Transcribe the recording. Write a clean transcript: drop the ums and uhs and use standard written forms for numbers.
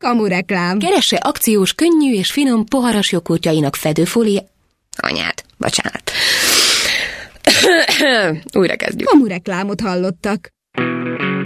Kamureklám. Keresse akciós, könnyű és finom poharas joghurtjainak fedőfólia... Anyád, bocsánat. Újra kezdjük. Kamureklámot hallottak.